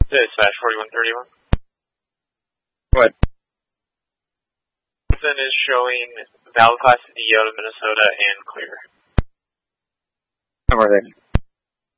Dispatch 4131. What? Wilson is showing valid Class D out of Minnesota and clear. How are they?